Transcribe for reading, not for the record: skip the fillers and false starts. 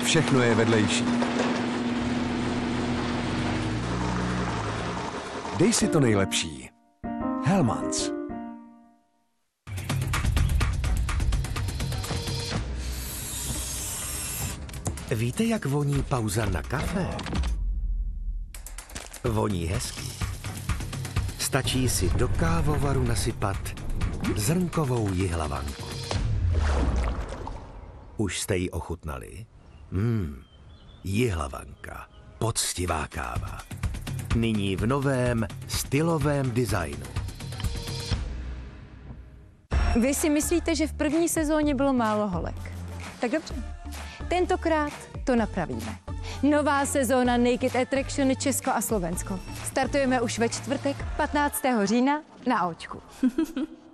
všechno je vedlejší. Dej si to nejlepší. Hellmann's. Víte, jak voní pauza na kafe? Voní hezky. Stačí si do kávovaru nasypat zrnkovou jihlavanku. Už jste ji ochutnali? Jihlavanka. Poctivá káva. Nyní v novém stylovém designu. Vy si myslíte, že v první sezóně bylo málo holek. Tak dobře. Tentokrát to napravíme. Nová sezóna Naked Attraction Česko a Slovensko. Startujeme už ve čtvrtek 15. října na Očku.